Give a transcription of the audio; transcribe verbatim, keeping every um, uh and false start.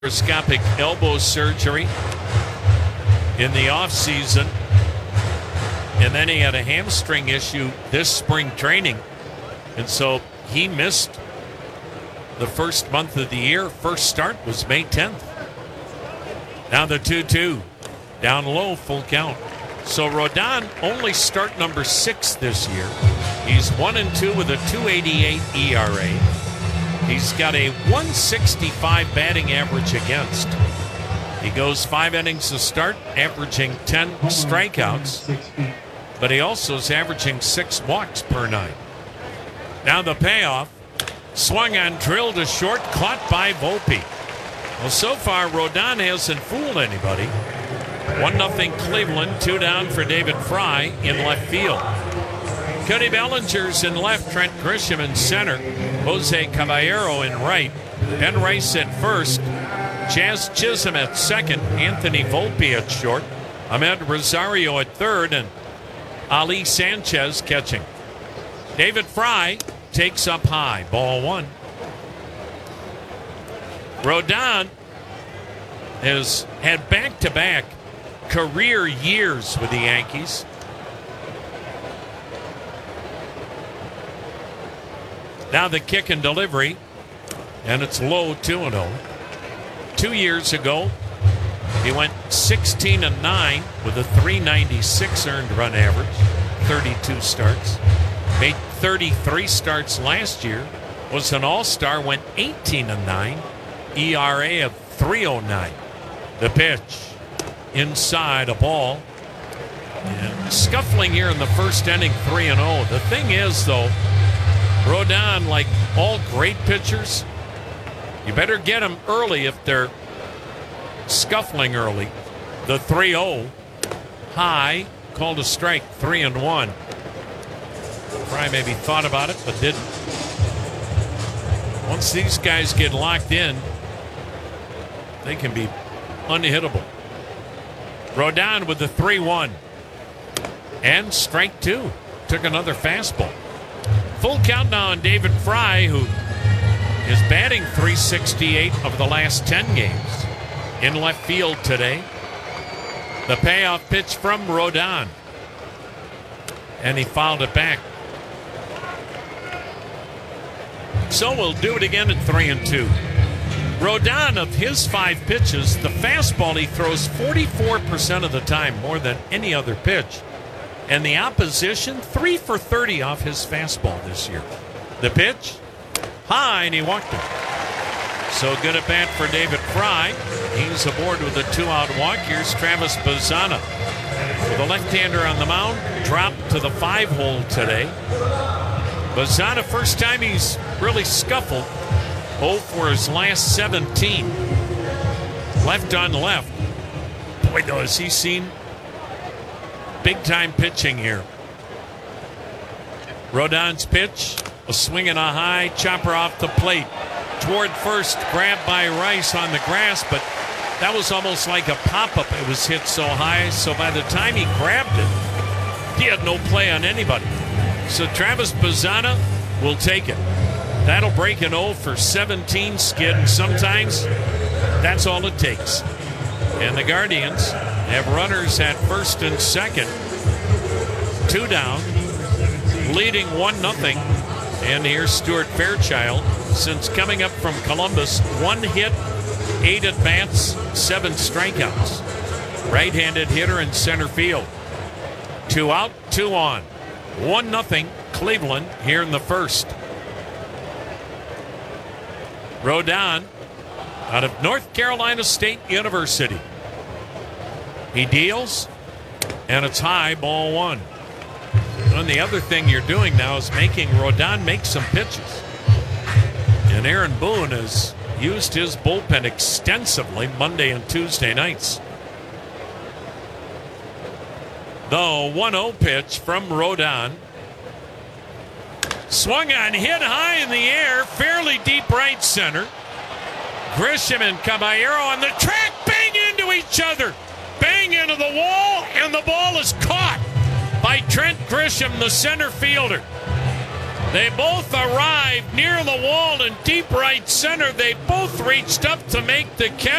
Laparoscopic elbow surgery in the offseason, and then he had a hamstring issue this spring training, and so he missed the first month of the year. First start was May tenth. Now the two two, down low, full count. So Rodon only start number six this year. He's one and two with a two eighty-eight E R A. He's got a one sixty-five batting average against. He goes five innings to start, averaging ten strikeouts. But he also is averaging six walks per nine. Now the payoff. Swung on, drilled to short, caught by Volpe. Well, so far, Rodon hasn't fooled anybody. one nothing Cleveland, two down for David Fry in left field. Cody Bellinger's in left, Trent Grisham in center, Jose Caballero in right, Ben Rice at first, Chaz Chisholm at second, Anthony Volpe at short, Ahmed Rosario at third, and Ali Sanchez catching. David Fry takes up high, ball one. Rodon has had back-to-back career years with the Yankees. Now the kick and delivery, and it's low, two and oh. Two years ago, he went sixteen and nine with a three ninety-six earned run average, thirty-two starts. Made thirty-three starts last year, was an all-star, went eighteen and nine, E R A of three oh nine. The pitch, inside, a ball. And scuffling here in the first inning, three and oh. The thing is, though, Rodon, like all great pitchers, you better get them early if they're scuffling early. The three oh, high, called a strike, three and one. Fry maybe thought about it, but didn't. Once these guys get locked in, they can be unhittable. Rodon with the three one. And strike two. Took another fastball. Full count now on David Fry, who is batting three sixty-eight of the last ten games. In left field today. The payoff pitch from Rodon. And he fouled it back. So we'll do it again at three and two. Rodon, of his five pitches, the fastball he throws forty-four percent of the time, more than any other pitch. And the opposition, three for thirty off his fastball this year. The pitch, high, and he walked him. So good at bat for David Fry. He's aboard with a two-out walk. Here's Travis Bazzana. With a left-hander on the mound, dropped to the five-hole today. Bazzana, first time he's really scuffled. oh for his last seventeen. Left on left. Boy, though, has he seen big-time pitching here. Rodon's pitch, a swing and a high, chopper off the plate. Toward first, grabbed by Rice on the grass, but that was almost like a pop-up. It was hit so high, so by the time he grabbed it, he had no play on anybody. So Travis Bazzana will take it. That'll break an oh for seventeen skid, and sometimes that's all it takes. And the Guardians have runners at first and second. Two down, leading one nothing. And here's Stuart Fairchild. Since coming up from Columbus, one hit, eight at-bats, seven strikeouts. Right-handed hitter in center field. Two out, two on. One nothing Cleveland here in the first. Rodon out of North Carolina State University. He deals, and it's high, ball one. And the other thing you're doing now is making Rodon make some pitches. And Aaron Boone has used his bullpen extensively Monday and Tuesday nights. The one oh pitch from Rodon. Swung on, hit high in the air, fairly deep right center. Grisham and Caballero on the track, bang into each other. Bang into the wall, and the ball is caught by Trent Grisham, the center fielder. They both arrived near the wall in deep right center. They both reached up to make the catch.